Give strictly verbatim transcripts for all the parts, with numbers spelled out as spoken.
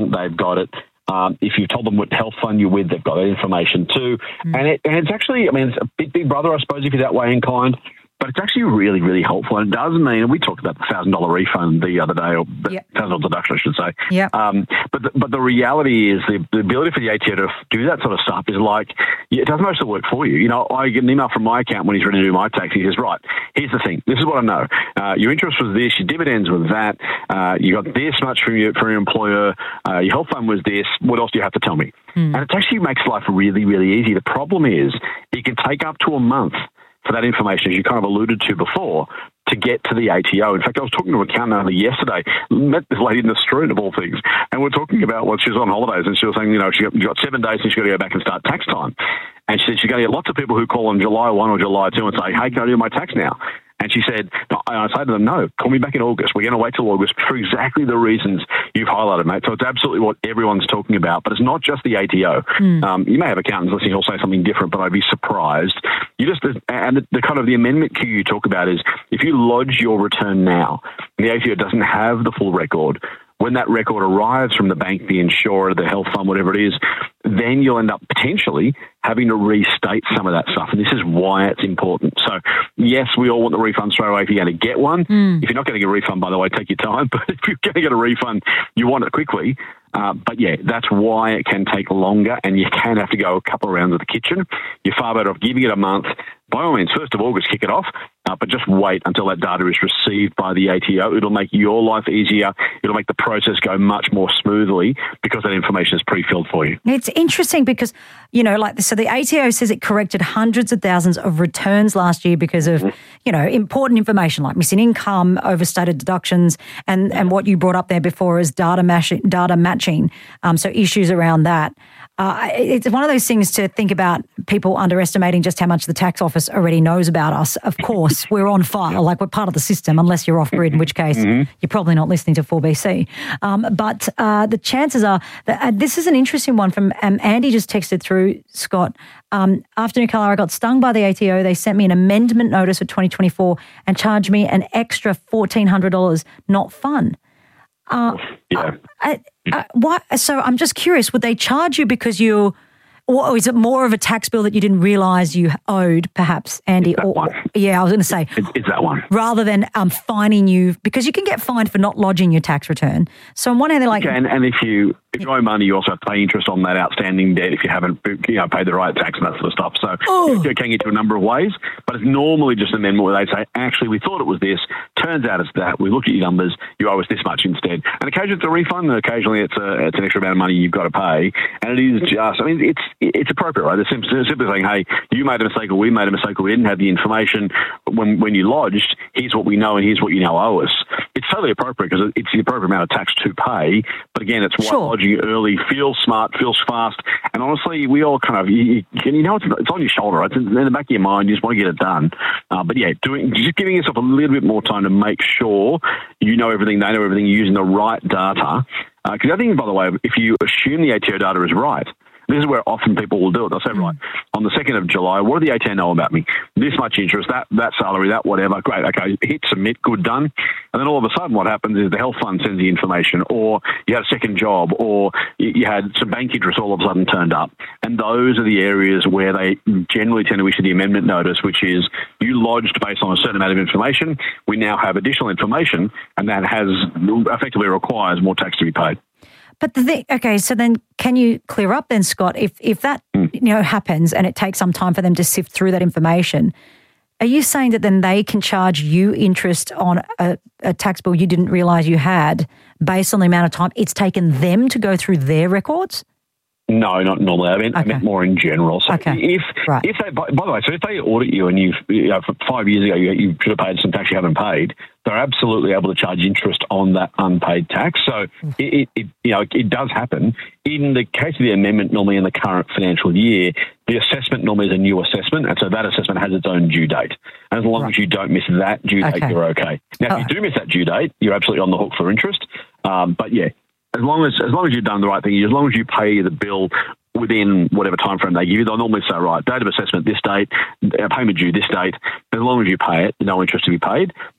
they've got it. Um, if you've told them what health fund you're with, they've got that information too. Mm. And, it, and it's actually, I mean, it's a big, big brother, I suppose, if you're that way inclined. But it's actually really, really helpful. And it does mean, and we talked about the one thousand dollars refund the other day, or the yep. one thousand dollars deduction, I should say. Yep. Um, but, the, but the reality is the, the ability for the A T O to do that sort of stuff is like, it does most of the work for you. You know, I get an email from my account when he's ready to do my tax. He says, right, here's the thing. This is what I know. Uh, your interest was this, your dividends was that, uh, you got this much from your, from your employer, uh, your health fund was this. What else do you have to tell me? Mm. And it actually makes life really, really easy. The problem is it can take up to a month for that information, as you kind of alluded to before, to get to the A T O. In fact, I was talking to an accountant only yesterday, met this lady in the street of all things, and we're talking about what she was on holidays, and she was saying, you know, she got, she got seven days and she's got to go back and start tax time. And she said she's going to get lots of people who call on July first or July second and say, hey, can I do my tax now? And she said, no, I say to them, no, call me back in August. We're going to wait till August for exactly the reasons you've highlighted, mate. So it's absolutely what everyone's talking about. But it's not just the A T O. Mm. Um, you may have accountants listening who'll say something different, but I'd be surprised. You just And the, the kind of the amendment queue you talk about is if you lodge your return now, and the A T O doesn't have the full record, when that record arrives from the bank, the insurer, the health fund, whatever it is, then you'll end up potentially having to restate some of that stuff. And this is why it's important. So, yes, we all want the refund straight away if you're going to get one. Mm. If you're not going to get a refund, by the way, take your time. But if you're going to get a refund, you want it quickly. Uh, but, yeah, that's why it can take longer, and you can have to go a couple of rounds of the kitchen. You're far better off giving it a month. By all means, first of August, kick it off, uh, but just wait until that data is received by the A T O. It'll make your life easier. It'll make the process go much more smoothly because that information is pre-filled for you. It's interesting because, you know, like, so the A T O says it corrected hundreds of thousands of returns last year because of, mm-hmm. you know, important information like missing income, overstated deductions, and, and what you brought up there before is data, mash, data matching, um, so issues around that. Uh, it's one of those things to think about people underestimating just how much the tax office already knows about us. Of course, we're on file, like we're part of the system, unless you're off-grid, in which case mm-hmm. you're probably not listening to four B C. Um, but uh, the chances are that uh, this is an interesting one from um, Andy just texted through, Scott. Um, afternoon, Carla, I got stung by the A T O. They sent me an amendment notice for twenty twenty-four and charged me an extra fourteen hundred dollars. Not fun. Uh, yeah. Uh, uh, why? So I'm just curious, would they charge you because you, or is it more of a tax bill that you didn't realise you owed, perhaps, Andy? It's that or, one. Yeah, I was going to say. It's, it's that one. Rather than um, fining you, because you can get fined for not lodging your tax return. So on one hand, they're like... You can, and if you if you owe money, you also have to pay interest on that outstanding debt if you haven't you know, paid the right tax and that sort of stuff. So oh. it can get to a number of ways, but it's normally just an amendment where they say, actually, we thought it was this, turns out it's that, we looked at your numbers, you owe us this much instead. And occasionally it's a refund, and occasionally it's, a, it's an extra amount of money you've got to pay. And it is just, I mean, it's it's appropriate, right? They're simply, simply saying, hey, you made a mistake or we made a mistake or we didn't have the information when, when you lodged, here's what we know and here's what you now owe us. It's totally appropriate because it's the appropriate amount of tax to pay. But again, it's why sure. lodging early feels smart, feels fast. And honestly, we all kind of, you, you know, it's, it's on your shoulder, right? It's in the back of your mind. You just want to get it done. Uh, but yeah, doing just giving yourself a little bit more time to make sure you know everything, they know everything, you're using the right data. Because uh, I think, by the way, if you assume the A T O data is right, this is where often people will do it. They'll say, right, on the second of July, what do the A T O know about me? This much interest, that that salary, that whatever. Great, okay, hit submit, good, done. And then all of a sudden what happens is the health fund sends the information, or you had a second job, or you had some bank interest all of a sudden turned up. And those are the areas where they generally tend to issue the amendment notice, which is you lodged based on a certain amount of information. We now have additional information, and that has effectively requires more tax to be paid. But the thing, okay, so then can you clear up then, Scott, if if that mm. you know happens and it takes some time for them to sift through that information, are you saying that then they can charge you interest on a, a tax bill you didn't realise you had based on the amount of time it's taken them to go through their records? No, not normally. I meant, okay. I meant more in general. So okay. if, right. if they, by, by the way, so if they audit you and you've, you know, five years ago you, you should have paid some tax you haven't paid, they're absolutely able to charge interest on that unpaid tax. So mm. it, it, you know, it does happen. In the case of the amendment, normally in the current financial year, the assessment normally is a new assessment, and so that assessment has its own due date. And as long right. as you don't miss that due date, okay. you're okay. Now, oh. if you do miss that due date, you're absolutely on the hook for interest. Um, but yeah. As long as as long as you've done the right thing, as long as you pay the bill within whatever time frame they give you, they'll normally say, right, date of assessment this date, payment due this date. As long as you pay it, no interest to be paid.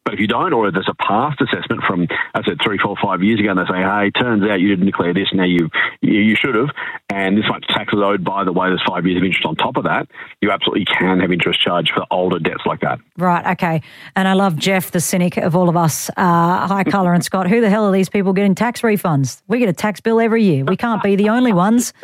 But if you don't, or there's a past assessment from, I said, three, four, five years ago, and they say, hey, turns out you didn't declare this, now you you, you should have, and this much tax is owed, by the way, there's five years of interest on top of that, you absolutely can have interest charged for older debts like that. Right, okay. And I love Jeff, the cynic of all of us. Uh, hi, Carla and Scott. Who the hell are these people getting tax refunds? We get a tax bill every year. We can't be the only ones.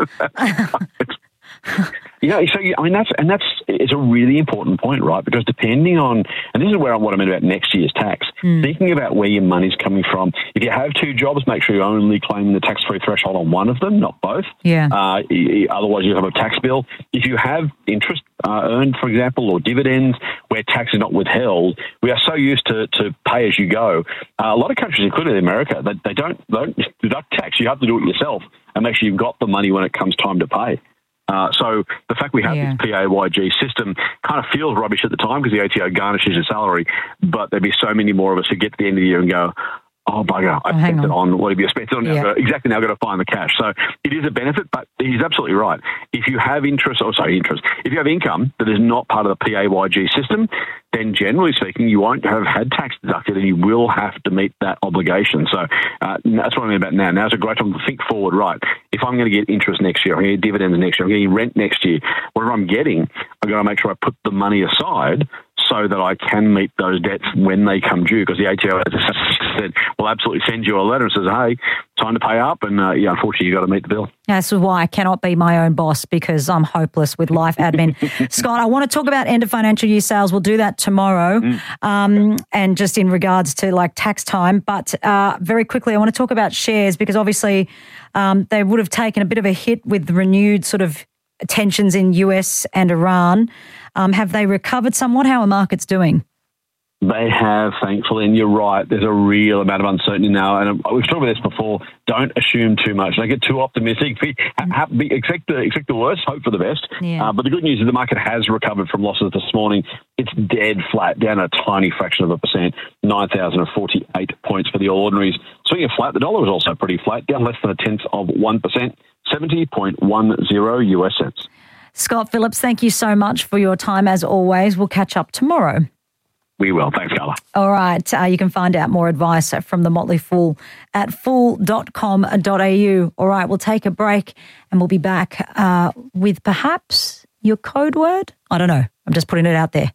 Yeah, so I mean that's and that's it's a really important point, right? Because depending on, and this is where I what I mean about next year's tax. Mm. Thinking about where your money's coming from. If you have two jobs, make sure you're only claiming the tax-free threshold on one of them, not both. Yeah. Uh, otherwise, you have a tax bill. If you have interest uh, earned, for example, or dividends where tax is not withheld, we are so used to, to pay as you go. Uh, a lot of countries, including America, they, they don't don't deduct tax. You have to do it yourself and make sure you've got the money when it comes time to pay. Uh, so the fact we have yeah. this P A Y G system kind of feels rubbish at the time because the A T O garnishes your salary, but there'd be so many more of us who get to the end of the year and go, oh, bugger, I oh, spent it on, what have you spent it on? Yeah. Now, exactly, now I've got to find the cash. So it is a benefit, but he's absolutely right. If you have interest, or sorry, interest, if you have income that is not part of the P A Y G system, then generally speaking, you won't have had tax deducted and you will have to meet that obligation. So uh, that's what I mean about now. Now's a great time to think forward, right? If I'm going to get interest next year, I'm going to get dividends next year, I'm getting rent next year, whatever I'm getting, I've got to make sure I put the money aside so that I can meet those debts when they come due, because the A T O, as I said, will absolutely send you a letter and says, hey, time to pay up, and uh, yeah, unfortunately, you've got to meet the bill. Yeah, this is why I cannot be my own boss, because I'm hopeless with life admin. Scott, I want to talk about end of financial year sales. We'll do that tomorrow, mm. um, and just in regards to like tax time. But uh, very quickly, I want to talk about shares, because obviously um, they would have taken a bit of a hit with the renewed sort of tensions in U S and Iran. Um, have they recovered somewhat? How are markets doing? They have, thankfully, and you're right. There's a real amount of uncertainty now, and we've talked about this before. Don't assume too much. Don't get too optimistic. Be, have, be, expect the expect the worst, hope for the best. Yeah. Uh, but the good news is the market has recovered from losses this morning. It's dead flat, down a tiny fraction of a percent, nine thousand forty-eight points for the All Ordinaries. Swinging flat, the dollar was also pretty flat, down less than a tenth of one percent, seventy point one zero U S cents. Scott Phillips, thank you so much for your time as always. We'll catch up tomorrow. We will. Thanks, Carla. All right. Uh, you can find out more advice from the Motley Fool at fool dot com dot a u. All right. We'll take a break and we'll be back uh, with perhaps your code word. I don't know. I'm just putting it out there.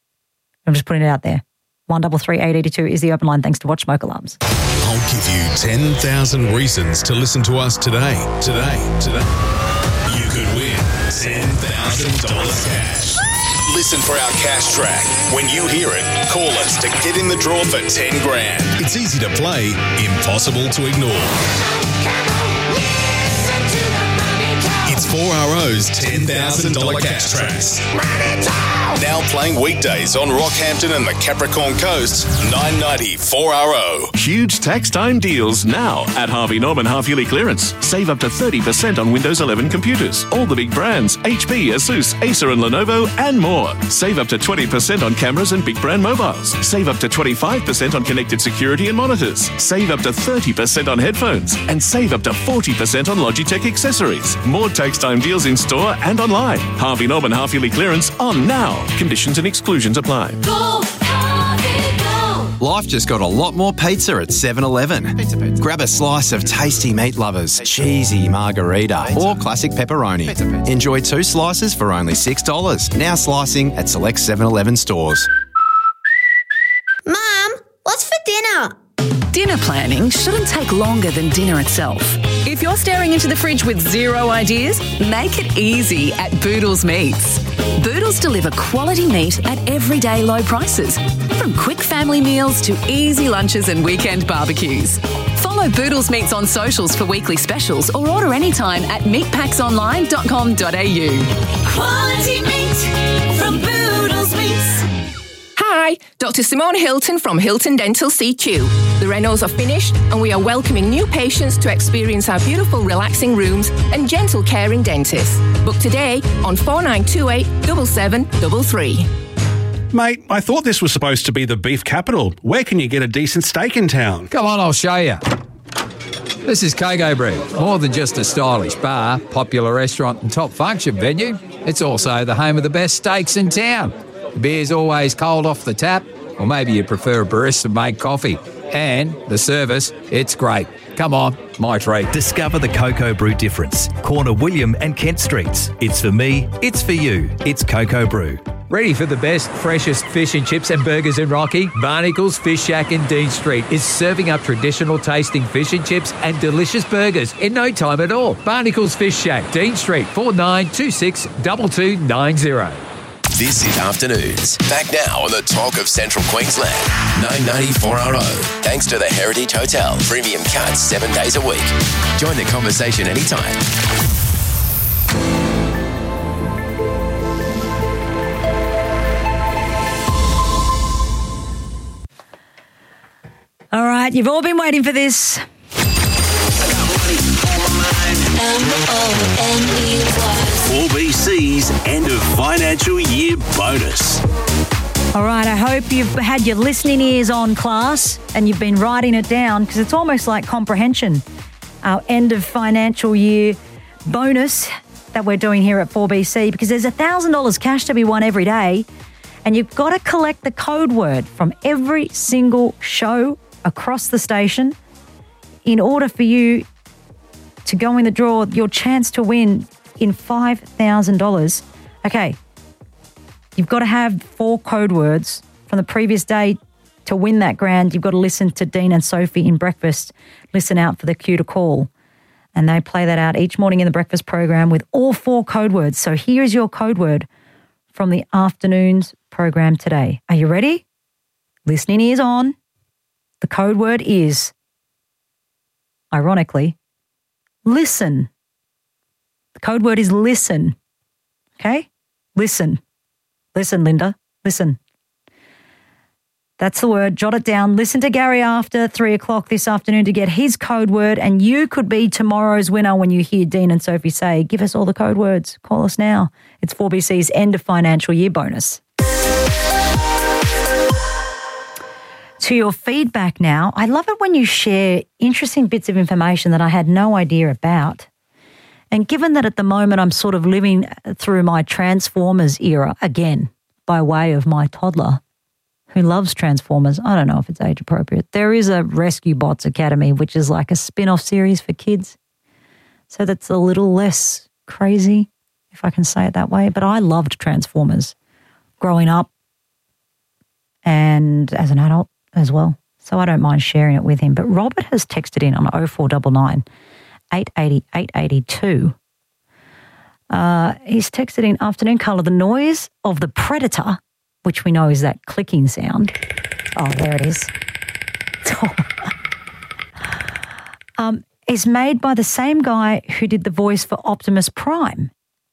I'm just putting it out there. one three three, eight eight two is the open line, thanks to Watch Smoke Alarms. I'll give you ten thousand reasons to listen to us today. Today. Today. You could win ten thousand dollars cash. Listen for our cash track. When you hear it, call us to get in the draw for ten grand. It's easy to play, impossible to ignore. It's four R O's ten thousand dollars cash tracks. Now playing weekdays on Rockhampton and the Capricorn Coast, nine ninety four R O. Huge tax time deals now at Harvey Norman Half Yearly Clearance. Save up to thirty percent on Windows eleven computers. All the big brands, H P, Asus, Acer and Lenovo, and more. Save up to twenty percent on cameras and big brand mobiles. Save up to twenty-five percent on connected security and monitors. Save up to thirty percent on headphones. And save up to forty percent on Logitech accessories. More tax time deals in store and online. Harvey Norman Half Yearly Clearance on now. Conditions and exclusions apply. Go, Harvey, go. Life just got a lot more pizza at seven eleven. Pizza, pizza. Grab a slice of tasty meat lovers, cheesy margarita, pizza. Or classic pepperoni. Pizza, pizza. Enjoy two slices for only six dollars. Now slicing at select seven eleven stores. Mum, what's for dinner? Dinner planning shouldn't take longer than dinner itself. If you're staring into the fridge with zero ideas, make it easy at Boodles Meats. Boodles deliver quality meat at everyday low prices, from quick family meals to easy lunches and weekend barbecues. Follow Boodles Meats on socials for weekly specials or order anytime at meat packs online dot com dot a u. Quality meat from Boodles Meats. Hi, Doctor Simone Hilton from Hilton Dental C Q. The renos are finished and we are welcoming new patients to experience our beautiful relaxing rooms and gentle caring dentists. Book today on four nine two eight, seven seven three three. Mate, I thought this was supposed to be the beef capital. Where can you get a decent steak in town? Come on, I'll show you. This is Kogo Bread. More than just a stylish bar, popular restaurant and top function venue, it's also the home of the best steaks in town. The beer's always cold off the tap, Or maybe you prefer a barista-made coffee. And the service, it's great. Come on, my treat. Discover the Cocoa Brew difference. Corner William and Kent Streets. It's for me, it's for you. It's Cocoa Brew. Ready for the best, freshest fish and chips and burgers in Rocky? Barnacles Fish Shack in Dean Street is serving up traditional tasting fish and chips and delicious burgers in no time at all. Barnacles Fish Shack, Dean Street, four nine two six two two nine zero. This is Afternoons. Back now on the talk of Central Queensland. nine ninety-four R O. Thanks to the Heritage Hotel. Premium cuts seven days a week. Join the conversation anytime. All right, you've all been waiting for this. four B C's end of financial year bonus. All right, I hope you've had your listening ears on, class, and you've been writing it down because it's almost like comprehension. Our end of financial year bonus that we're doing here at four B C, because there's one thousand dollars cash to be won every day, and you've got to collect the code word from every single show across the station in order for you to go in the draw, your chance to win in five thousand dollars. Okay, you've got to have four code words from the previous day to win that grand. You've got to listen to Dean and Sophie in breakfast. Listen out for the cue to call. And they play that out each morning in the breakfast program with all four code words. So here's your code word from the afternoon's program today. Are you ready? Listening ears on. The code word is, ironically, listen. The code word is listen. Okay? Listen. Listen, Linda. Listen. That's the word. Jot it down. Listen to Gary after three o'clock this afternoon to get his code word, and you could be tomorrow's winner when you hear Dean and Sophie say, give us all the code words. Call us now. It's four B C's end of financial year bonus. To your feedback now. I love it when you share interesting bits of information that I had no idea about. And given that at the moment I'm sort of living through my Transformers era again by way of my toddler who loves Transformers, I don't know if it's age appropriate. There is a Rescue Bots Academy, which is like a spin-off series for kids. So that's a little less crazy, if I can say it that way. But I loved Transformers growing up and as an adult as well. So I don't mind sharing it with him. But Robert has texted in on oh four nine nine, eight eight oh, eight eight two. Uh, he's texted in, afternoon colour, the noise of the Predator, which we know is that clicking sound. Oh, there it is. um, is made by the same guy who did the voice for Optimus Prime.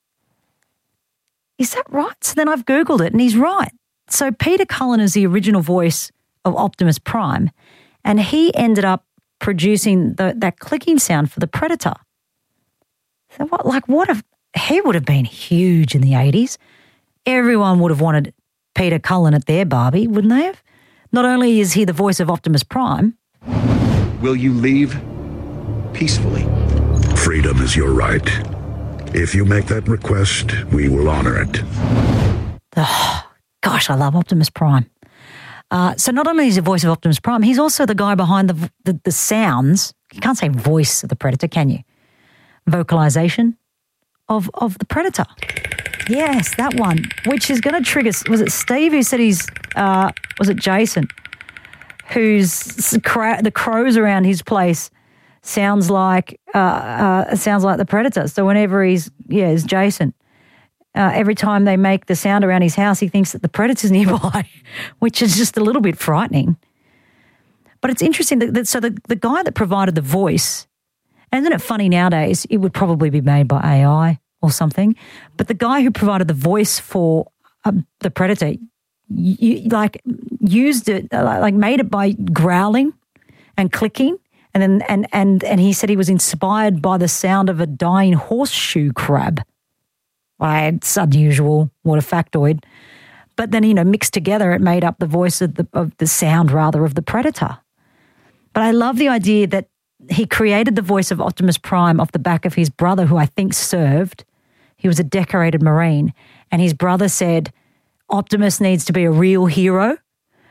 Is that right? So then I've Googled it and he's right. So Peter Cullen is the original voice of Optimus Prime, and he ended up producing the, that clicking sound for the Predator. So what, like what if, he would have been huge in the eighties. Everyone would have wanted Peter Cullen at their Barbie, wouldn't they have? Not only is he the voice of Optimus Prime. Will you leave peacefully? Freedom is your right. If you make that request, we will honor it. Oh, gosh, I love Optimus Prime. Uh, so not only is he the voice of Optimus Prime, he's also the guy behind the, the the sounds. You can't say voice of the Predator, can you? Vocalization of of the Predator. Yes, that one, which is going to trigger. Was it Steve who said he's? Uh, was it Jason? Who's cra- the crows around his place sounds like uh, uh, sounds like the Predator. So whenever he's yeah, it's Jason. Uh, every time they make the sound around his house, he thinks that the Predator's nearby, which is just a little bit frightening. But it's interesting that, that so the, the guy that provided the voice, and isn't it funny nowadays, it would probably be made by A I or something, but the guy who provided the voice for um, the Predator, you, like used it, like made it by growling and clicking, and then and and and he said he was inspired by the sound of a dying horseshoe crab. Well, it's unusual. What a factoid. But then, you know, mixed together, it made up the voice of the of the sound, rather, of the Predator. But I love the idea that he created the voice of Optimus Prime off the back of his brother, who I think served. He was a decorated Marine. And his brother said, Optimus needs to be a real hero.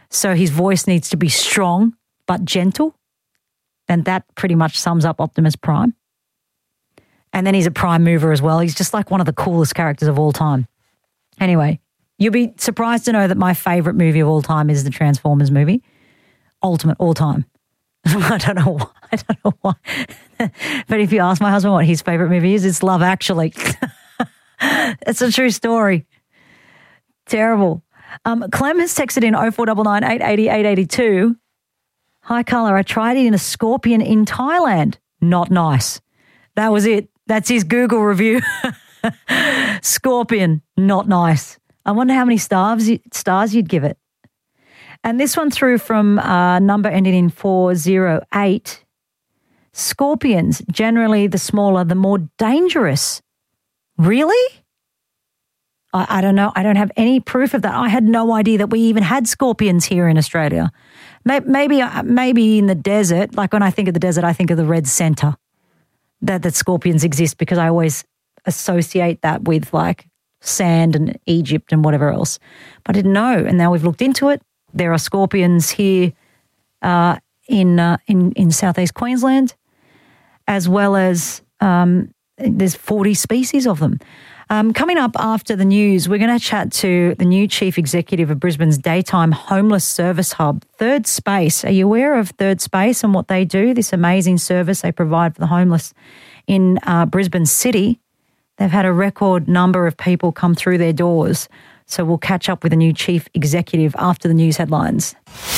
So his voice needs to be strong but gentle. And that pretty much sums up Optimus Prime. And then he's a prime mover as well. He's just like one of the coolest characters of all time. Anyway, you'll be surprised to know that my favourite movie of all time is the Transformers movie. Ultimate, all time. I don't know why. I don't know why. But if you ask my husband what his favourite movie is, it's Love Actually. It's a true story. Terrible. Um, Clem has texted in oh four nine nine, eight eight oh, eight eight two. Hi, Carla. I tried eating a scorpion in Thailand. Not nice. That was it. That's his Google review. Scorpion, not nice. I wonder how many stars, stars you'd give it. And this one through from uh, number ending in four oh eight. Scorpions, generally the smaller, the more dangerous. Really? I, I don't know. I don't have any proof of that. I had no idea that we even had scorpions here in Australia. Maybe, maybe, maybe in the desert. Like when I think of the desert, I think of the red centre. That, that scorpions exist because I always associate that with like sand and Egypt and whatever else. But I didn't know. And now we've looked into it. There are scorpions here uh, in, uh, in in southeast Queensland, as well as um, there's forty species of them. Um, coming up after the news, we're going to chat to the new Chief Executive of Brisbane's Daytime Homeless Service Hub, Third Space. Are you aware of Third Space and what they do, this amazing service they provide for the homeless in uh, Brisbane City? They've had a record number of people come through their doors. So we'll catch up with the new Chief Executive after the news headlines.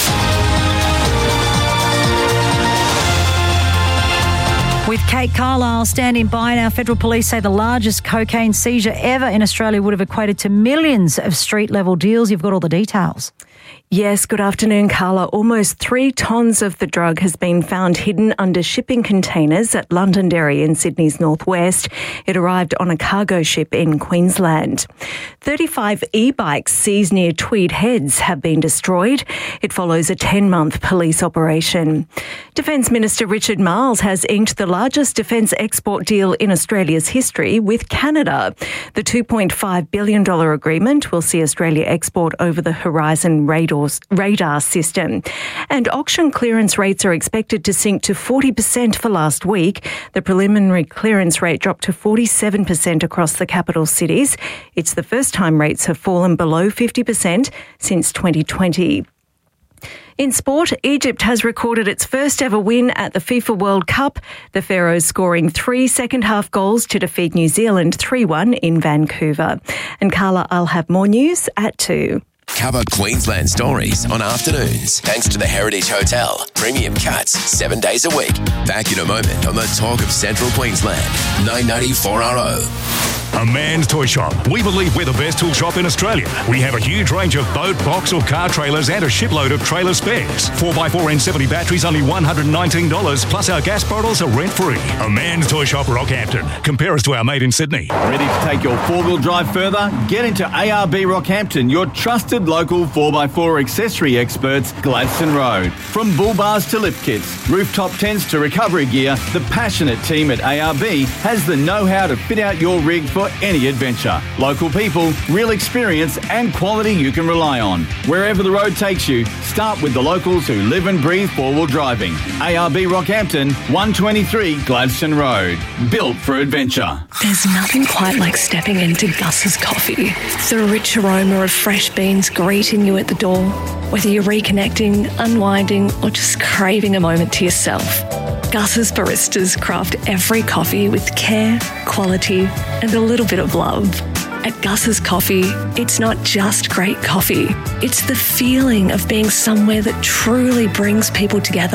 With Kate Carlisle standing by now, federal police say the largest cocaine seizure ever in Australia would have equated to millions of street-level deals. You've got all the details. Yes, good afternoon, Carla. Almost three tonnes of the drug has been found hidden under shipping containers at Londonderry in Sydney's northwest. It arrived on a cargo ship in Queensland. thirty-five e-bikes seized near Tweed Heads have been destroyed. It follows a ten-month police operation. Defence Minister Richard Marles has inked the largest defence export deal in Australia's history with Canada. The two point five billion dollars agreement will see Australia export over the Horizon radar radar system. And auction clearance rates are expected to sink to forty percent for last week. The preliminary clearance rate dropped to forty-seven percent across the capital cities. It's the first time rates have fallen below fifty percent since twenty twenty. In sport, Egypt has recorded its first ever win at the FIFA World Cup, the Pharaohs scoring three second-half goals to defeat New Zealand three one in Vancouver. And Carla, I'll have more news at two. Cover Queensland stories on afternoons thanks to the Heritage Hotel. Premium cuts seven days a week. Back in a moment on the Talk of Central Queensland. nine ninety-four R O. A Man's Toy Shop. We believe we're the best tool shop in Australia. We have a huge range of boat, box or car trailers and a shipload of trailer spares. four by four N seventy batteries only one hundred nineteen dollars, plus our gas bottles are rent-free. A Man's Toy Shop, Rockhampton. Compare us to our mate in Sydney. Ready to take your four-wheel drive further? Get into A R B Rockhampton, your trusted local four by four accessory experts, Gladstone Road. From bull bars to lift kits, rooftop tents to recovery gear, the passionate team at A R B has the know-how to fit out your rig for any adventure. Local people, real experience and quality you can rely on. Wherever the road takes you, start with the locals who live and breathe four-wheel driving. A R B Rockhampton, one twenty-three Gladstone Road. Built for adventure. There's nothing quite like stepping into Gus's Coffee. The rich aroma of fresh beans greeting you at the door. Whether you're reconnecting, unwinding, or just craving a moment to yourself. Gus's baristas craft every coffee with care, quality, and a little bit of love. At Gus's Coffee, it's not just great coffee. It's the feeling of being somewhere that truly brings people together.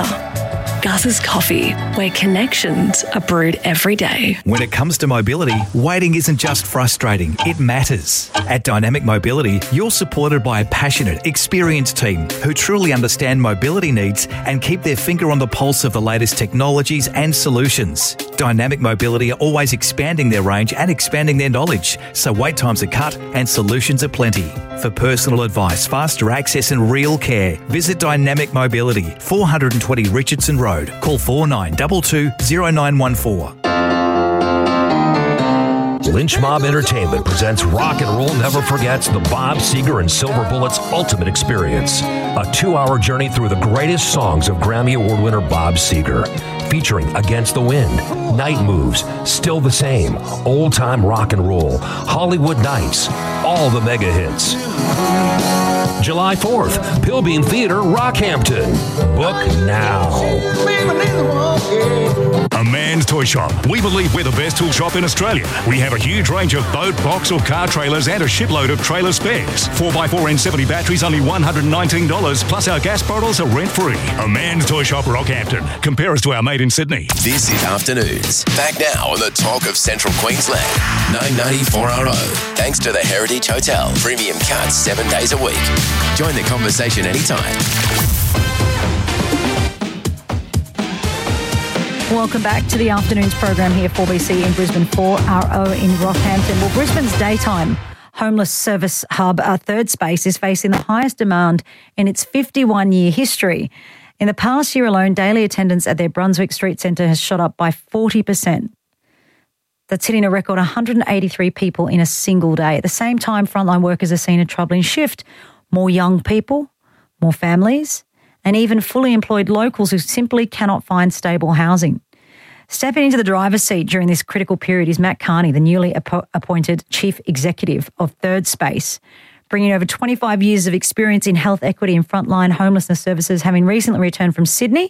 Gus's Coffee, where connections are brewed every day. When it comes to mobility, waiting isn't just frustrating, it matters. At Dynamic Mobility, you're supported by a passionate, experienced team who truly understand mobility needs and keep their finger on the pulse of the latest technologies and solutions. Dynamic Mobility are always expanding their range and expanding their knowledge, so wait times are cut and solutions are plenty. For personal advice, faster access and real care, visit Dynamic Mobility, four twenty Richardson Road. Call four nine two two, zero nine one four. Lynch Mob Entertainment presents Rock and Roll Never Forgets the Bob Seger and Silver Bullets Ultimate Experience, a two-hour journey through the greatest songs of Grammy Award winner Bob Seger, featuring Against the Wind, Night Moves, Still the Same, Old Time Rock and Roll, Hollywood Nights, all the mega hits. July fourth, Pilbeam Theater, Rockhampton. Book now. A Man's Toy Shop. We believe we're the best tool shop in Australia. We have a huge range of boat, box or car trailers and a shipload of trailer spares. four by four N seventy batteries, only one hundred nineteen dollars, plus our gas bottles are rent-free. A Man's Toy Shop, Rockhampton. Compare us to our mate in Sydney. This is Afternoons. Back now on the Talk of Central Queensland. nine ninety-four R O. Thanks to the Heritage Hotel. Premium cuts seven days a week. Join the conversation anytime. Welcome back to the Afternoons program here, four B C in Brisbane, four R O in Rockhampton. Well, Brisbane's daytime homeless service hub, uh, Third Space, is facing the highest demand in its fifty-one-year history. In the past year alone, daily attendance at their Brunswick Street Centre has shot up by forty percent. That's hitting a record one hundred eighty-three people in a single day. At the same time, frontline workers are seeing a troubling shift. More young people, more families, and even fully employed locals who simply cannot find stable housing. Stepping into the driver's seat during this critical period is Matt Carney, the newly app- appointed Chief Executive of Third Space, bringing over twenty-five years of experience in health equity and frontline homelessness services, having recently returned from Sydney,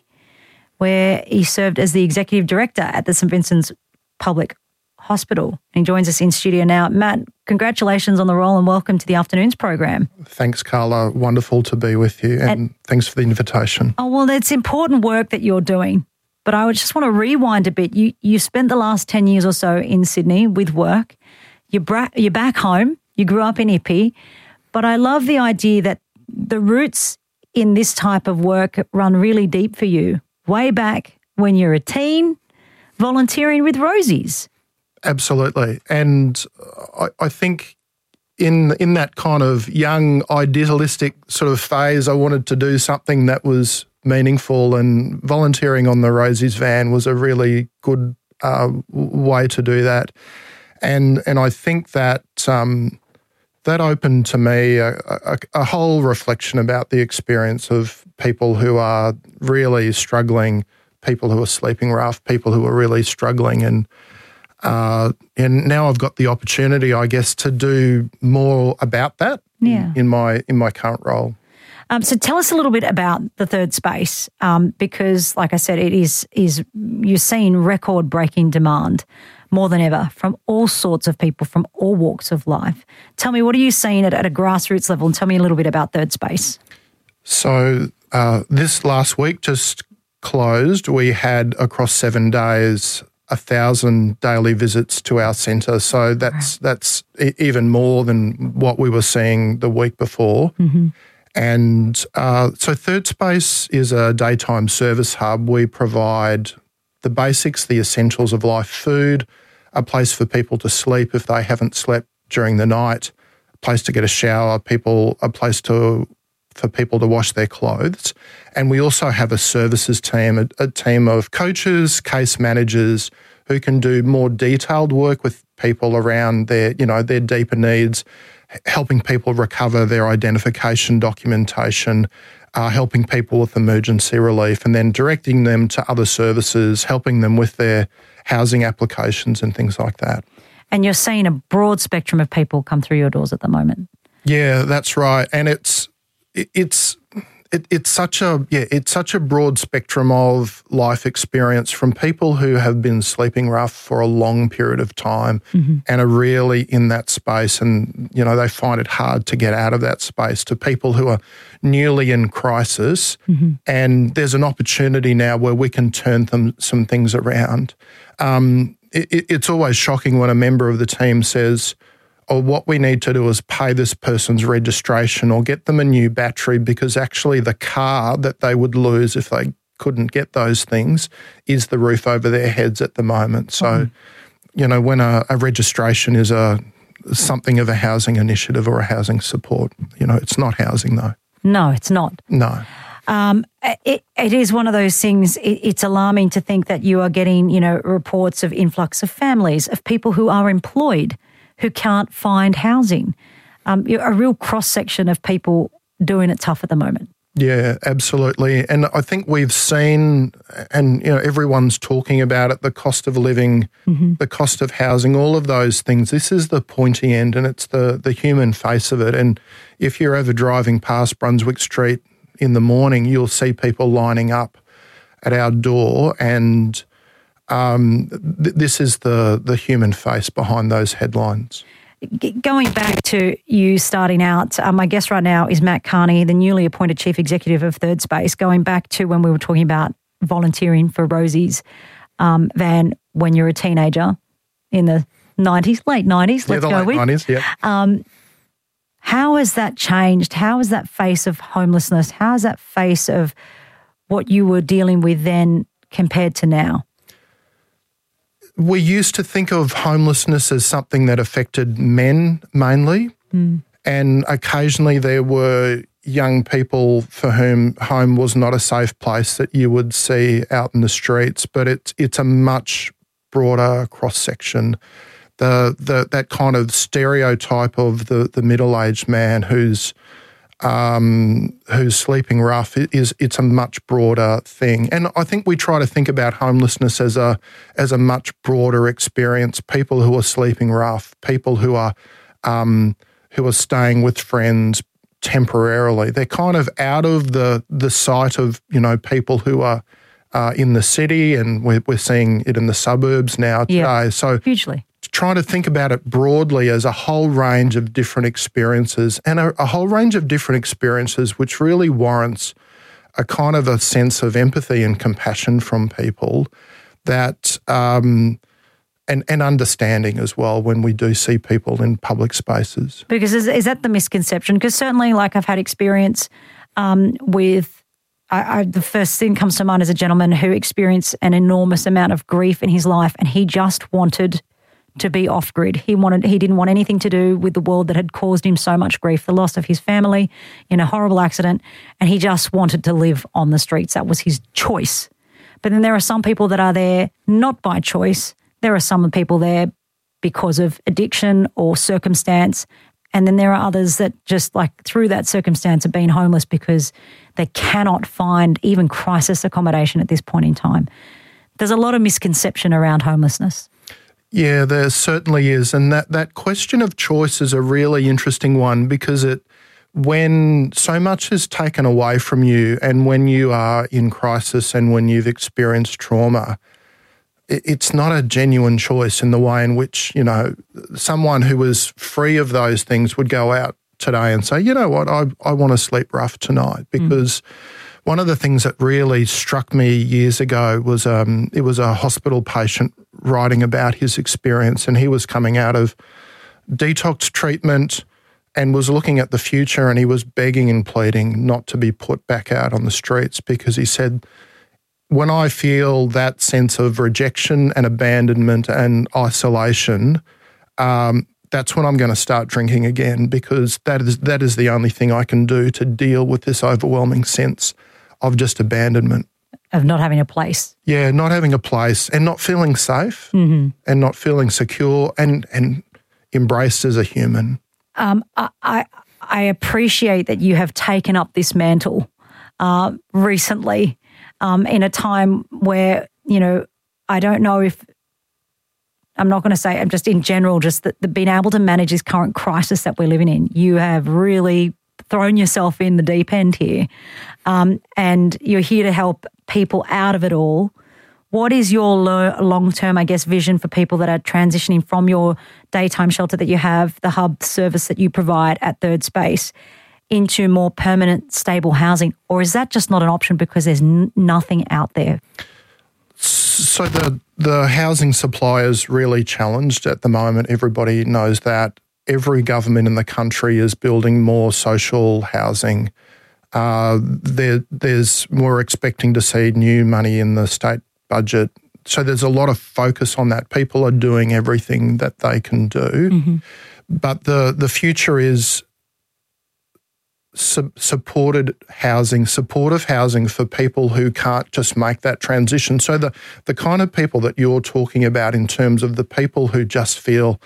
where he served as the Executive Director at the St Vincent's Public Hospital. And he joins us in studio now. Matt, congratulations on the role and welcome to the Afternoons program. Thanks, Carla. Wonderful to be with you and, and thanks for the invitation. Oh, well, it's important work that you're doing, but I would just want to rewind a bit. You you spent the last ten years or so in Sydney with work. You're, bra- you're back home. You grew up in Ippy, but I love the idea that the roots in this type of work run really deep for you, way back when you're a teen, volunteering with Rosie's. Absolutely. And I, I think in in that kind of young, idealistic sort of phase, I wanted to do something that was meaningful, and volunteering on the Rosie's van was a really good uh, way to do that. And and I think that um, that opened to me a, a, a whole reflection about the experience of people who are really struggling, people who are sleeping rough, people who are really struggling. And Uh, and now I've got the opportunity, I guess, to do more about that yeah. in my in my current role. Um, so tell us a little bit about the Third Space, um, because, like I said, it is is you're seeing record-breaking demand more than ever from all sorts of people from all walks of life. Tell me, what are you seeing at, at a grassroots level, and tell me a little bit about Third Space. So uh, this last week just closed. We had across seven days a thousand daily visits to our centre. So that's that's even more than what we were seeing the week before. Mm-hmm. And uh, so Third Space is a daytime service hub. We provide the basics, the essentials of life: food, a place for people to sleep if they haven't slept during the night, a place to get a shower, people, a place to for people to wash their clothes. And we also have a services team, a, a team of coaches, case managers who can do more detailed work with people around their, you know, their deeper needs, helping people recover their identification documentation, uh, helping people with emergency relief, and then directing them to other services, helping them with their housing applications and things like that. And you're seeing a broad spectrum of people come through your doors at the moment. Yeah, that's right. And it's it, it's it, it's such a yeah, it's such a broad spectrum of life experience, from people who have been sleeping rough for a long period of time mm-hmm. and are really in that space, and you know they find it hard to get out of that space, to people who are newly in crisis, mm-hmm. and there's an opportunity now where we can turn them some things around. Um, it, it's always shocking when a member of the team says, or what we need to do is pay this person's registration or get them a new battery, because actually the car that they would lose if they couldn't get those things is the roof over their heads at the moment. So, mm-hmm. you know, when a, a registration is a something of a housing initiative or a housing support, you know, it's not housing though. No, it's not. No. Um, it, it is one of those things, it, it's alarming to think that you are getting, you know, reports of influx of families, of people who are employed, who can't find housing. Um, a real cross-section of people doing it tough at the moment. Yeah, absolutely. And I think we've seen, and you know, everyone's talking about it, the cost of living, mm-hmm. the cost of housing, all of those things. This is the pointy end and it's the, the human face of it. And if you're ever driving past Brunswick Street in the morning, you'll see people lining up at our door, and um, th- this is the, the human face behind those headlines. Going back to you starting out, um, my guest right now is Matt Carney, the newly appointed Chief Executive of Third Space. Going back to when we were talking about volunteering for Rosie's um, van when you're a teenager in the nineties, late nineties, let's yeah, the go late with. nineties, yeah. Um, how has that changed? How has that face of homelessness, how has that face of what you were dealing with then compared to now? We used to think of homelessness as something that affected men mainly, mm. and occasionally there were young people for whom home was not a safe place that you would see out in the streets, but it's it's a much broader cross-section. The the that kind of stereotype of the, the middle-aged man who's um, who's sleeping rough is it's a much broader thing. And I think we try to think about homelessness as a as a much broader experience. People who are sleeping rough, people who are um, who are staying with friends temporarily. They're kind of out of the the sight of, you know, people who are uh, in the city, and we're, we're seeing it in the suburbs now today. Yeah, so hugely. Trying to think about it broadly as a whole range of different experiences, and a, a whole range of different experiences which really warrants a kind of a sense of empathy and compassion from people, that um, and, and understanding as well when we do see people in public spaces. Because is, is that the misconception? Because certainly, like, I've had experience um, with I, I, the first thing comes to mind is a gentleman who experienced an enormous amount of grief in his life, and he just wanted to be off grid. He wanted, he didn't want anything to do with the world that had caused him so much grief, the loss of his family in a horrible accident, and he just wanted to live on the streets. That was his choice. But then there are some people that are there not by choice. There are some people there because of addiction or circumstance, and then there are others that just, like, through that circumstance have been homeless because they cannot find even crisis accommodation at this point in time. There's a lot of misconception around homelessness. Yeah, there certainly is. And that, that question of choice is a really interesting one, because it when so much is taken away from you, and when you are in crisis and when you've experienced trauma, it, it's not a genuine choice in the way in which, you know, someone who was free of those things would go out today and say, you know what, I, I want to sleep rough tonight. Because mm. one of the things that really struck me years ago was um, it was a hospital patient writing about his experience, and he was coming out of detox treatment and was looking at the future, and he was begging and pleading not to be put back out on the streets, because he said, when I feel that sense of rejection and abandonment and isolation, um, that's when I'm going to start drinking again, because that is that is the only thing I can do to deal with this overwhelming sense of just abandonment. Of not having a place. Yeah, not having a place and not feeling safe mm-hmm. and not feeling secure and, and embraced as a human. Um, I, I I appreciate that you have taken up this mantle uh, recently um, in a time where, you know, I don't know if, I'm not going to say, I'm just in general, just that the, being able to manage this current crisis that we're living in, you have really thrown yourself in the deep end here, um, and you're here to help people out of it all. What is your lo- long-term, I guess, vision for people that are transitioning from your daytime shelter that you have, the hub service that you provide at Third Space, into more permanent, stable housing? Or is that just not an option because there's n- nothing out there? So the the housing supply is really challenged at the moment. Everybody knows that. Every government in the country is building more social housing. Uh, there, there's we're expecting to see new money in the state budget. So there's a lot of focus on that. People are doing everything that they can do. Mm-hmm. But the, the future is su- supported housing, supportive housing for people who can't just make that transition. So the, the kind of people that you're talking about in terms of the people who just feel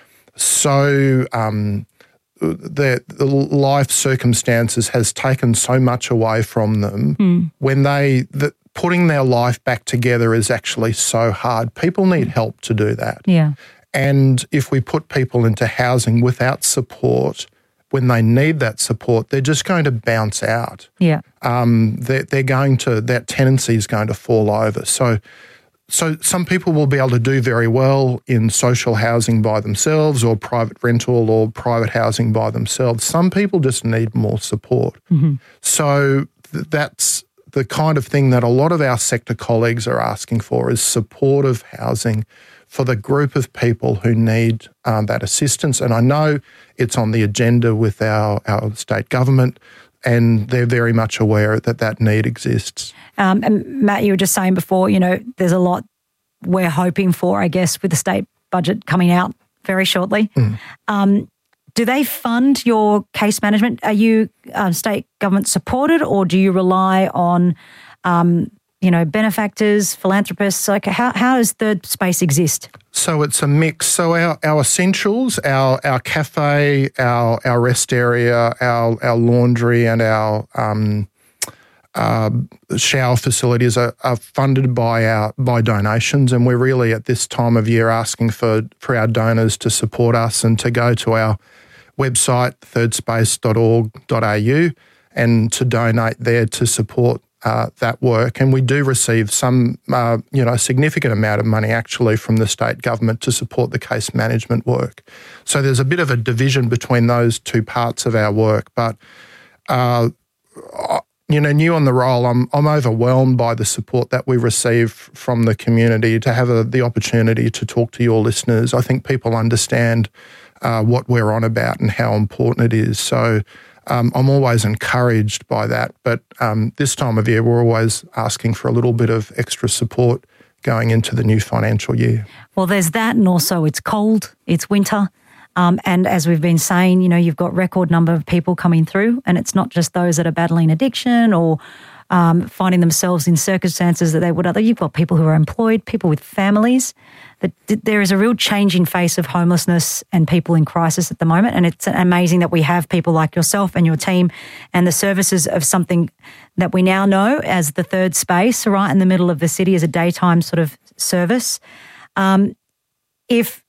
so um, the, the life circumstances has taken so much away from them mm. when they the, putting their life back together is actually so hard. People need help to do that. Yeah. And if we put people into housing without support, when they need that support, they're just going to bounce out. Yeah. Um, they're, they're going to, that tendency is going to fall over. So, so some people will be able to do very well in social housing by themselves or private rental or private housing by themselves. Some people just need more support. Mm-hmm. So th- that's the kind of thing that a lot of our sector colleagues are asking for is supportive housing for the group of people who need um, that assistance. And I know it's on the agenda with our, our state government, and they're very much aware that that need exists. Um, and Matt, you were just saying before, you know, there's a lot we're hoping for, I guess, with the state budget coming out very shortly. Mm. Um, do they fund your case management? Are you uh, state government supported, or do you rely on um, you know, benefactors, philanthropists? Like, how, how does Third Space exist? So it's a mix. So our, our essentials, our our cafe, our our rest area, our our laundry, and our um, uh, shower facilities are, are funded by our by donations, and we're really at this time of year asking for for our donors to support us and to go to our website third space dot org dot a u and to donate there to support Uh, that work. And we do receive some, uh, you know, significant amount of money actually from the state government to support the case management work. So there's a bit of a division between those two parts of our work. But, uh, you know, new on the role, I'm I'm overwhelmed by the support that we receive from the community to have a, the opportunity to talk to your listeners. I think people understand uh, what we're on about and how important it is. So Um, I'm always encouraged by that, but um, this time of year we're always asking for a little bit of extra support going into the new financial year. Well, there's that, and also it's cold, it's winter, um, and as we've been saying, you know, you've got record number of people coming through, and it's not just those that are battling addiction or um, finding themselves in circumstances that they would other. You've got people who are employed, people with families. That there is a real changing face of homelessness and people in crisis at the moment, and it's amazing that we have people like yourself and your team and the services of something that we now know as the Third Space, right in the middle of the city, as a daytime sort of service. Um, if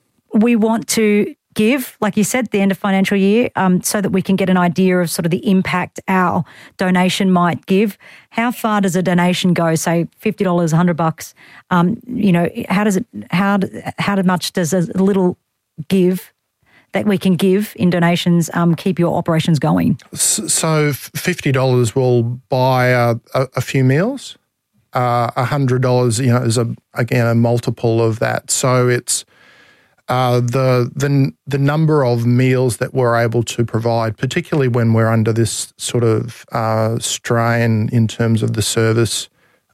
we want to give, like you said, at the end of financial year, um, so that we can get an idea of sort of the impact our donation might give. How far does a donation go? Say fifty dollars, a hundred bucks. Um, you know, how does it? How how much does a little give that we can give in donations um, keep your operations going? So fifty dollars will buy a, a, a few meals. Uh, a hundred dollars, you know, is a again a multiple of that. So it's. Uh, the the the number of meals that we're able to provide, particularly when we're under this sort of uh, strain in terms of the service,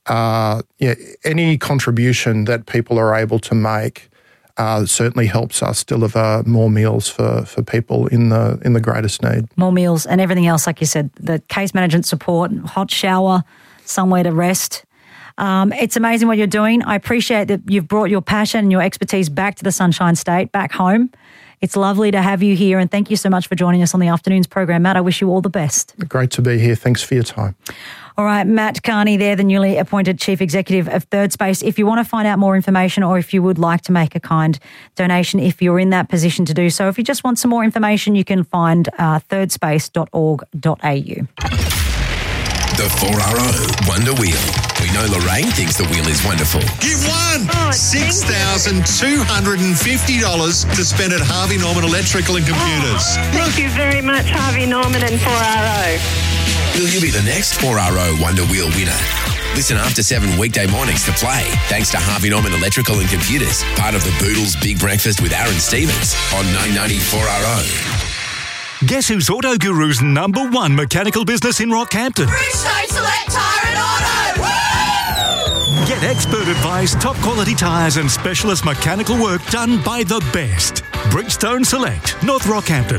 uh, yeah, any contribution that people are able to make uh, certainly helps us deliver more meals for, for people in the in the greatest need. More meals and everything else, like you said, the case management support, hot shower, somewhere to rest. Um, it's amazing what you're doing. I appreciate that you've brought your passion and your expertise back to the Sunshine State, back home. It's lovely to have you here, and thank you so much for joining us on the afternoon's program, Matt. I wish you all the best. Great to be here. Thanks for your time. All right, Matt Carney there, the newly appointed Chief Executive of Third Space. If you want to find out more information, or if you would like to make a kind donation, if you're in that position to do so, if you just want some more information, you can find uh, third space dot org dot a u. The four R O Wonder Wheel. We know Lorraine thinks the wheel is wonderful. You've won oh, six thousand two hundred fifty dollars to spend at Harvey Norman Electrical and Computers. Oh, thank you very much, Harvey Norman and four R O. Will you be the next four R O Wonder Wheel winner? Listen after seven weekday mornings to play, thanks to Harvey Norman Electrical and Computers, part of the Boodles Big Breakfast with Aaron Stevens on nine ninety four R O. Guess who's Auto Guru's number one mechanical business in Rockhampton? Bridgestone Select Tyre and Auto! Woo! Get expert advice, top quality tyres and specialist mechanical work done by the best. Bridgestone Select, North Rockhampton.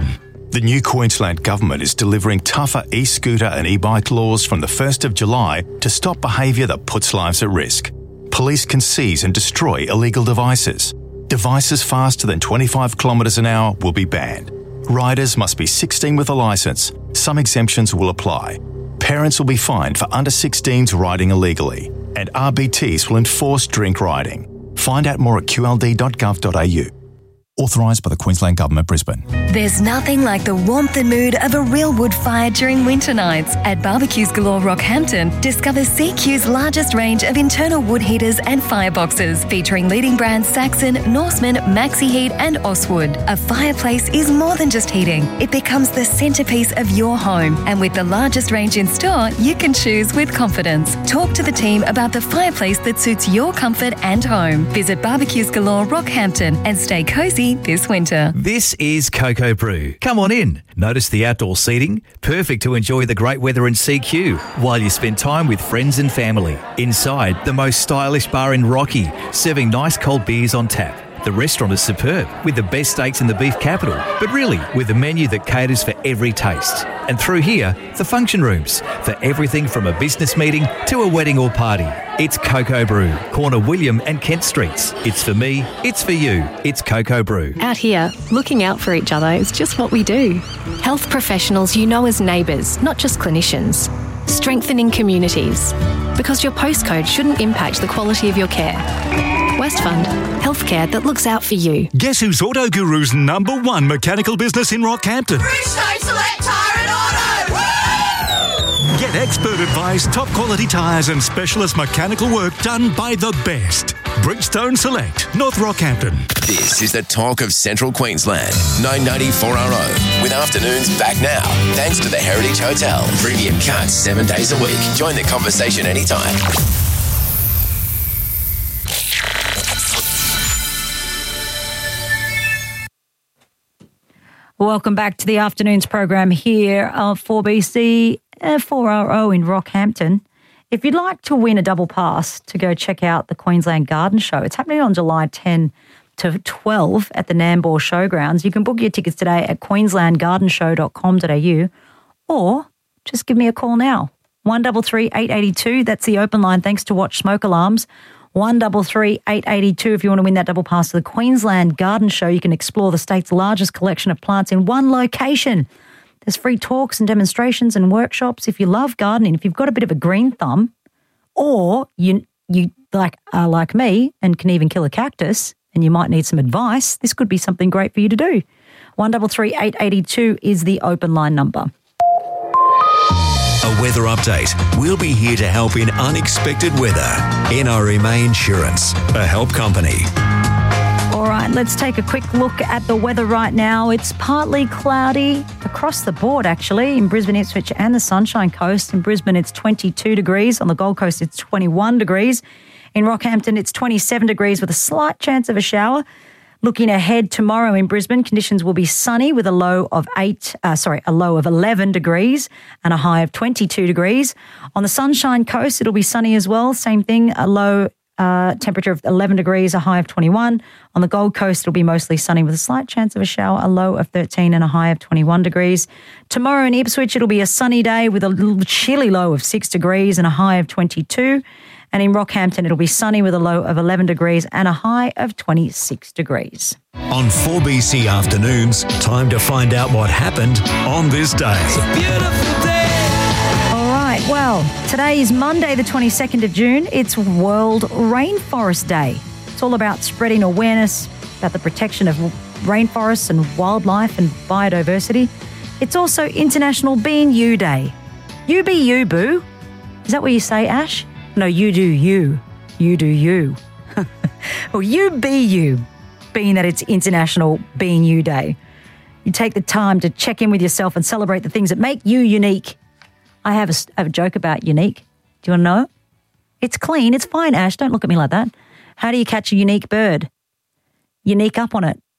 The new Queensland Government is delivering tougher e-scooter and e-bike laws from the first of July to stop behaviour that puts lives at risk. Police can seize and destroy illegal devices. Devices faster than twenty-five kilometres an hour will be banned. Riders must be sixteen with a licence. Some exemptions will apply. Parents will be fined for under sixteens riding illegally. And R B Ts will enforce drink riding. Find out more at q l d dot gov dot a u. Authorised by the Queensland Government, Brisbane. There's nothing like the warmth and mood of a real wood fire during winter nights. At Barbecues Galore Rockhampton, discover C Q's largest range of internal wood heaters and fireboxes, featuring leading brands Saxon, Norseman, Maxi Heat and Oswood. A fireplace is more than just heating. It becomes the centrepiece of your home. And with the largest range in store, you can choose with confidence. Talk to the team about the fireplace that suits your comfort and home. Visit Barbecues Galore Rockhampton and stay cosy this winter. This is Cocoa Brew. Come on in. Notice the outdoor seating? Perfect to enjoy the great weather in C Q while you spend time with friends and family. Inside, the most stylish bar in Rocky, serving nice cold beers on tap. The restaurant is superb, with the best steaks in the beef capital, but really with a menu that caters for every taste. And through here, the function rooms, for everything from a business meeting to a wedding or party. It's Cocoa Brew, corner William and Kent Streets. It's for me, it's for you, it's Cocoa Brew. Out here, looking out for each other is just what we do. Health professionals you know as neighbours, not just clinicians. Strengthening communities. Because your postcode shouldn't impact the quality of your care. Westfund, healthcare that looks out for you. Guess who's Auto Guru's number one mechanical business in Rockhampton? Bridgestone Select Tyre and Auto! Woo! Get expert advice, top quality tyres and specialist mechanical work done by the best. Bridgestone Select, North Rockhampton. This is the talk of Central Queensland. nine ninety-four R O. With afternoons back now. Thanks to the Heritage Hotel. Premium cuts seven days a week. Join the conversation anytime. Welcome back to the afternoons program here of four B C uh, four R O in Rockhampton. If you'd like to win a double pass to go check out the Queensland Garden Show, it's happening on July tenth to twelve at the Nambour Showgrounds. You can book your tickets today at queensland garden show dot com dot a u or just give me a call now. one three three, eight eight two, that's the open line thanks to Watch Smoke Alarms. one three three, eight eight two if you want to win that double pass to the Queensland Garden Show. You can explore the state's largest collection of plants in one location. There's free talks and demonstrations and workshops. If you love gardening, if you've got a bit of a green thumb, or you you like are like me and can even kill a cactus and you might need some advice, this could be something great for you to do. one three three, eight eight two is the open line number. A weather update. We'll be here to help in unexpected weather. N R M A Insurance, a help company. All right, let's take a quick look at the weather right now. It's partly cloudy across the board, actually, in Brisbane, Ipswich and the Sunshine Coast. In Brisbane, it's twenty-two degrees. On the Gold Coast, it's twenty-one degrees. In Rockhampton, it's twenty-seven degrees with a slight chance of a shower. Looking ahead tomorrow in Brisbane, conditions will be sunny with a low of eight, uh, sorry, a low of eleven degrees and a high of twenty-two degrees. On the Sunshine Coast, it'll be sunny as well. Same thing, a low uh, temperature of eleven degrees, a high of twenty-one. On the Gold Coast, it'll be mostly sunny with a slight chance of a shower, a low of thirteen and a high of twenty-one degrees. Tomorrow in Ipswich, it'll be a sunny day with a little chilly low of six degrees and a high of twenty-two. And in Rockhampton, it'll be sunny with a low of eleven degrees and a high of twenty-six degrees. On four B C Afternoons, time to find out what happened on this day. It's a beautiful day. All right, well, today is Monday, the twenty-second of June. It's World Rainforest Day. It's all about spreading awareness about the protection of rainforests and wildlife and biodiversity. It's also International Being You Day. You be you, boo. Is that what you say, Ash? No, you do you. You do you. Well, you be you, being that it's International Being You Day. You take the time to check in with yourself and celebrate the things that make you unique. I have a, I have a joke about unique. Do you want to know it? It's clean. It's fine, Ash. Don't look at me like that. How do you catch a unique bird? Unique up on it.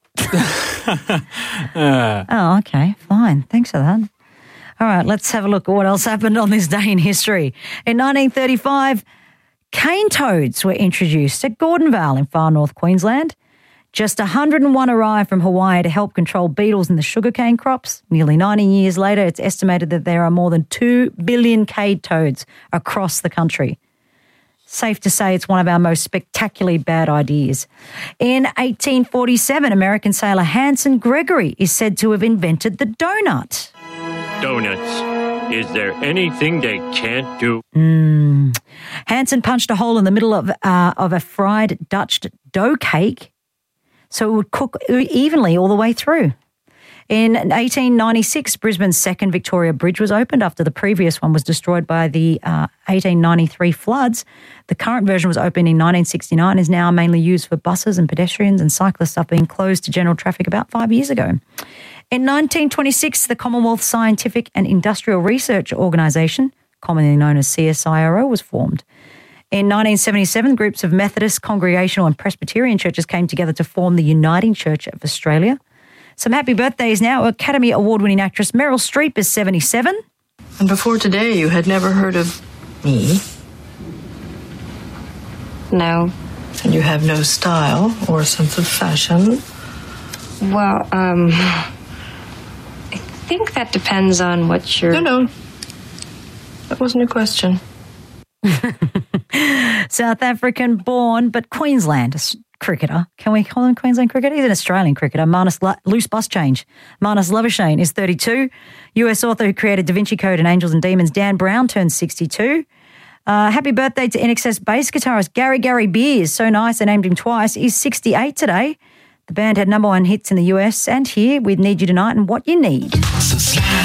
uh. Oh, okay. Fine. Thanks for that. All right, let's have a look at what else happened on this day in history. In nineteen thirty-five, cane toads were introduced at Gordonvale in far north Queensland. Just one hundred one arrived from Hawaii to help control beetles in the sugarcane crops. Nearly ninety years later, it's estimated that there are more than two billion cade toads across the country. Safe to say it's one of our most spectacularly bad ideas. In eighteen forty-seven, American sailor Hanson Gregory is said to have invented the donut. Donuts. Is there anything they can't do? Mm. Hanson punched a hole in the middle of, uh, of a fried Dutch dough cake so it would cook evenly all the way through. In eighteen ninety-six, Brisbane's second Victoria Bridge was opened after the previous one was destroyed by the uh, eighteen ninety-three floods. The current version was opened in nineteen sixty-nine and is now mainly used for buses and pedestrians and cyclists after being closed to general traffic about five years ago. In nineteen twenty-six, the Commonwealth Scientific and Industrial Research Organisation, commonly known as C S I R O, was formed. In nineteen seventy-seven, groups of Methodist, Congregational and Presbyterian churches came together to form the Uniting Church of Australia. Some happy birthdays now. Academy Award-winning actress Meryl Streep is seventy-seven. And before today, you had never heard of me? No. And you have no style or sense of fashion? Well, um, I think that depends on what you're... No, no. That wasn't a question. South African born, but Queensland cricketer. Can we call him Queensland cricketer? He's an Australian cricketer. Marnus La- loose bus change. Marnus Labuschagne is thirty-two. U S author who created Da Vinci Code and Angels and Demons, Dan Brown, turns sixty-two. Uh, happy birthday to N X S bass guitarist Gary Gary Beers. So nice, I named him twice. He's sixty-eight today. The band had number one hits in the U S and here with Need You Tonight and What You Need.